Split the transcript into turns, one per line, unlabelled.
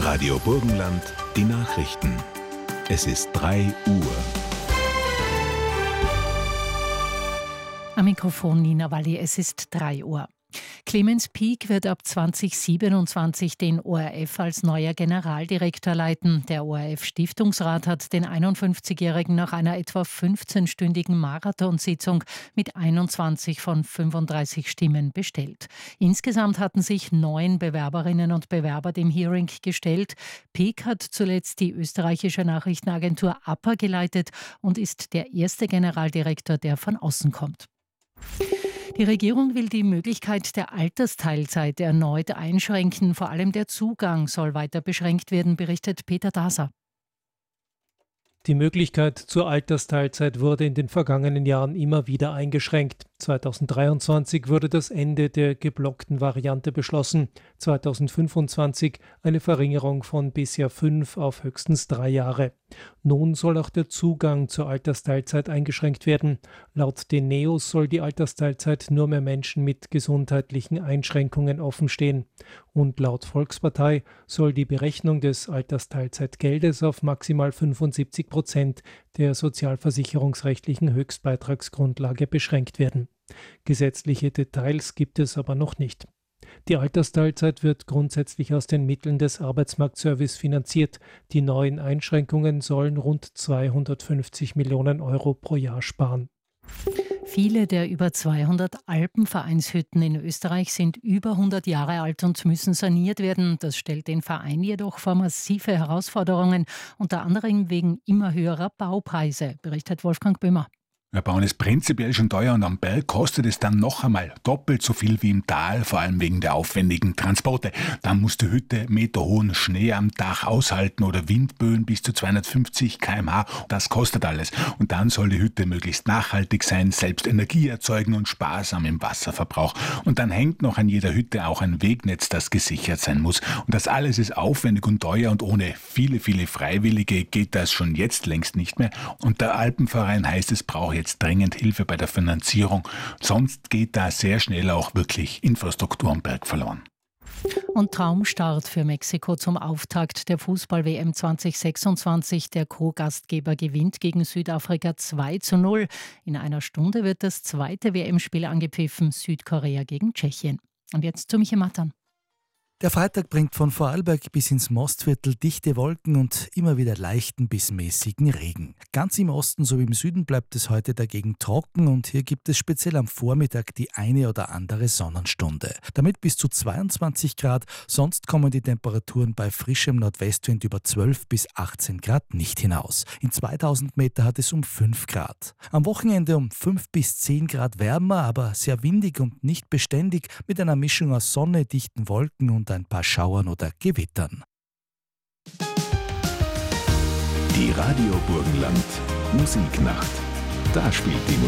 Radio Burgenland, die Nachrichten. Es ist 3 Uhr.
Am Mikrofon Nina Walli, es ist 3 Uhr. Clemens Pieck wird ab 2027 den ORF als neuer Generaldirektor leiten. Der ORF-Stiftungsrat hat den 51-Jährigen nach einer etwa 15-stündigen Marathonsitzung mit 21 von 35 Stimmen bestellt. Insgesamt hatten sich 9 Bewerberinnen und Bewerber dem Hearing gestellt. Pieck hat zuletzt die österreichische Nachrichtenagentur APA geleitet und ist der erste Generaldirektor, der von außen kommt. Die Regierung will die Möglichkeit der Altersteilzeit erneut einschränken. Vor allem der Zugang soll weiter beschränkt werden, berichtet Peter Daser.
Die Möglichkeit zur Altersteilzeit wurde in den vergangenen Jahren immer wieder eingeschränkt. 2023 wurde das Ende der geblockten Variante beschlossen. 2025 eine Verringerung von bisher 5 auf höchstens 3 Jahre. Nun soll auch der Zugang zur Altersteilzeit eingeschränkt werden. Laut den NEOS soll die Altersteilzeit nur mehr Menschen mit gesundheitlichen Einschränkungen offenstehen. Und laut Volkspartei soll die Berechnung des Altersteilzeitgeldes auf maximal 75% der sozialversicherungsrechtlichen Höchstbeitragsgrundlage beschränkt werden. Gesetzliche Details gibt es aber noch nicht. Die Altersteilzeit wird grundsätzlich aus den Mitteln des Arbeitsmarktservice finanziert. Die neuen Einschränkungen sollen rund 250 Millionen Euro pro Jahr sparen.
Viele der über 200 Alpenvereinshütten in Österreich sind über 100 Jahre alt und müssen saniert werden. Das stellt den Verein jedoch vor massive Herausforderungen, unter anderem wegen immer höherer Baupreise, berichtet Wolfgang Böhmer.
Wir bauen es prinzipiell schon teuer und am Berg kostet es dann noch einmal doppelt so viel wie im Tal, vor allem wegen der aufwendigen Transporte. Dann muss die Hütte meterhohen Schnee am Dach aushalten oder Windböen bis zu 250 km/h. Das kostet alles. Und dann soll die Hütte möglichst nachhaltig sein, selbst Energie erzeugen und sparsam im Wasserverbrauch. Und dann hängt noch an jeder Hütte auch ein Wegnetz, das gesichert sein muss. Und das alles ist aufwendig und teuer und ohne viele Freiwillige geht das schon jetzt längst nicht mehr. Und der Alpenverein heißt, es braucht jetzt dringend Hilfe bei der Finanzierung. Sonst geht da sehr schnell auch wirklich Infrastruktur am Berg verloren.
Und Traumstart für Mexiko zum Auftakt der Fußball-WM 2026. Der Co-Gastgeber gewinnt gegen Südafrika 2:0. In einer Stunde wird das zweite WM-Spiel angepfiffen, Südkorea gegen Tschechien. Und jetzt zu Michi Mattern.
Der Freitag bringt von Vorarlberg bis ins Mostviertel dichte Wolken und immer wieder leichten bis mäßigen Regen. Ganz im Osten sowie im Süden bleibt es heute dagegen trocken und hier gibt es speziell am Vormittag die eine oder andere Sonnenstunde. Damit bis zu 22 Grad, sonst kommen die Temperaturen bei frischem Nordwestwind über 12 bis 18 Grad nicht hinaus. In 2000 Meter hat es um 5 Grad. Am Wochenende um 5 bis 10 Grad wärmer, aber sehr windig und nicht beständig mit einer Mischung aus Sonne, dichten Wolken und ein paar Schauern oder Gewittern.
Die Radio Burgenland Musiknacht. Da spielt die Musik.